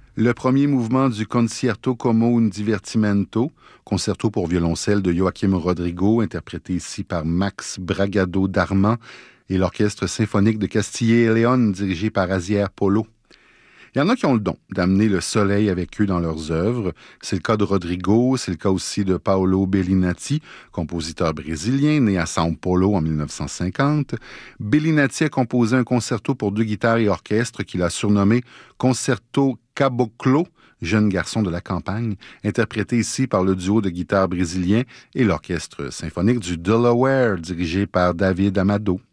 Le premier mouvement du Concerto como un divertimento, concerto pour violoncelle de Joaquim Rodrigo, interprété ici par Max Bragado d'Armand, et l'Orchestre symphonique de Castille et Léon, dirigé par Asier Polo. Il y en a qui ont le don d'amener le soleil avec eux dans leurs œuvres. C'est le cas de Rodrigo, c'est le cas aussi de Paolo Bellinati, compositeur brésilien né à São Paulo en 1950. Bellinati a composé un concerto pour 2 guitares et orchestre qu'il a surnommé Concerto Caboclo, jeune garçon de la campagne, interprété ici par le duo de guitares brésilien et l'Orchestre symphonique du Delaware, dirigé par David Amado.